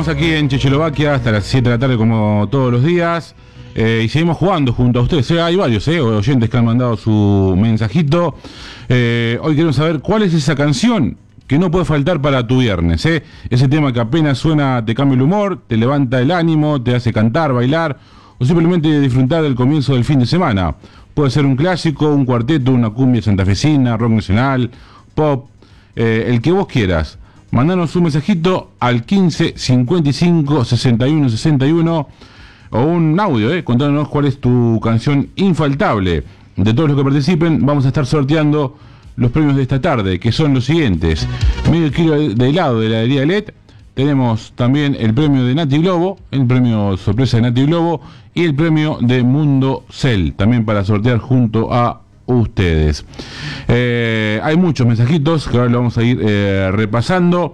aquí en Checoslovaquia hasta las 7 de la tarde como todos los días. Y seguimos jugando junto a ustedes. Hay varios oyentes que han mandado su mensajito. Hoy queremos saber cuál es esa canción que no puede faltar para tu viernes. Ese tema que apenas suena te cambia el humor, te levanta el ánimo, te hace cantar, bailar o simplemente disfrutar del comienzo del fin de semana. Puede ser un clásico, un cuarteto, una cumbia santafesina, rock nacional, pop, el que vos quieras. Mandanos un mensajito al 15 55 61 61 o un audio, contándonos cuál es tu canción infaltable. De todos los que participen, vamos a estar sorteando los premios de esta tarde, que son los siguientes: medio kilo de helado de heladería LED. Tenemos también el premio de Nati Globo, el premio sorpresa de Nati Globo y el premio de Mundo Cell, también para sortear junto a ustedes. Hay muchos mensajitos que ahora lo vamos a ir repasando.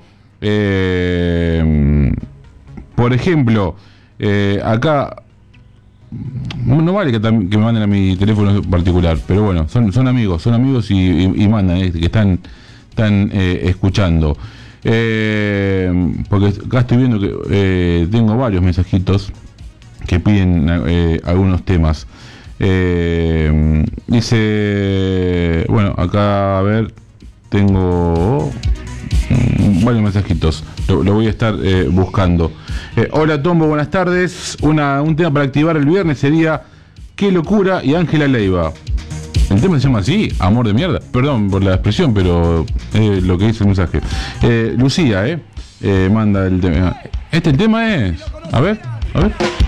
Por ejemplo, acá no vale que me manden a mi teléfono particular, pero bueno, son amigos y mandan, que están escuchando. Porque acá estoy viendo que tengo varios mensajitos que piden algunos temas. Dice, bueno, acá a ver, tengo varios mensajitos, lo voy a estar buscando. Hola Tombo, buenas tardes. Un tema para activar el viernes sería Qué locura y Ángela Leiva. El tema se llama así, Amor de mierda. Perdón por la expresión, pero lo que dice el mensaje. Lucía, manda el tema. El tema es, a ver.